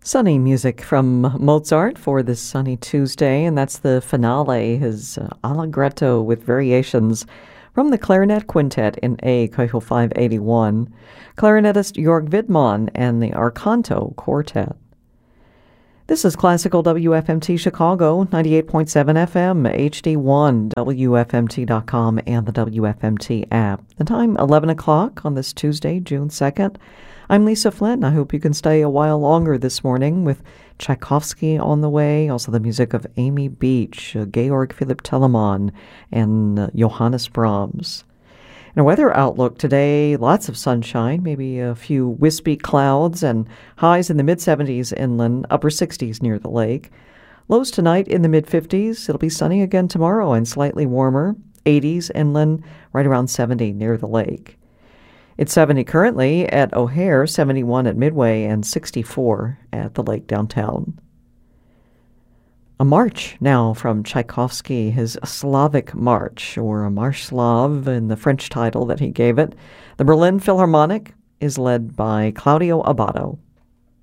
Sunny music from Mozart for this sunny Tuesday, and that's the finale, his Allegretto with variations from the Clarinet Quintet in A, Köchel 581, clarinetist Jörg Widmann, and the Arcanto Quartet. This is Classical WFMT Chicago, 98.7 FM, HD1, WFMT.com, and the WFMT app. The time, 11 o'clock on this Tuesday, June 2nd. I'm Lisa Flynn. I hope you can stay a while longer this morning with Tchaikovsky on the way, also the music of Amy Beach, Georg Philipp Telemann, and Johannes Brahms. And a weather outlook today, lots of sunshine, maybe a few wispy clouds, and highs in the mid-70s inland, upper 60s near the lake. Lows tonight in the mid-50s. It'll be sunny again tomorrow and slightly warmer. 80s inland, right around 70 near the lake. It's 70 currently at O'Hare, 71 at Midway, and 64 at the lake downtown. A march now from Tchaikovsky, his Slavic March, or a Marche Slave in the French title that he gave it. The Berlin Philharmonic is led by Claudio Abbado.